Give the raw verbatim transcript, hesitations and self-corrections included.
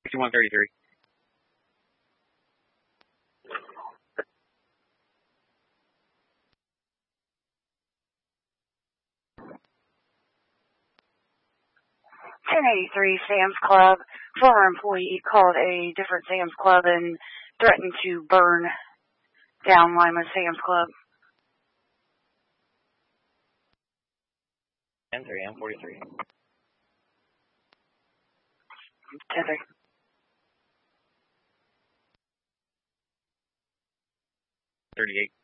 sixty-one thirty-three. ten eighty-three Sam's Club. Former employee called a different Sam's Club and threatened to burn down Lima Sam's Club. ten three, M forty-three. ten three. thirty-eight.